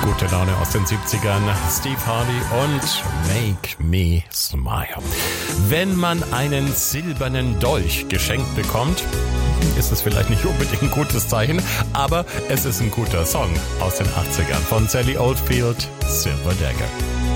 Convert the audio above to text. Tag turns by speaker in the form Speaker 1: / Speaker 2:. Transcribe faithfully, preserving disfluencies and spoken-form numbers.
Speaker 1: Gute Laune aus den siebzigern, Steve Harvey und Make Me Smile. Wenn man einen silbernen Dolch geschenkt bekommt, ist es vielleicht nicht unbedingt ein gutes Zeichen, aber es ist ein guter Song aus den achtzigern von Sally Oldfield, Silver Dagger.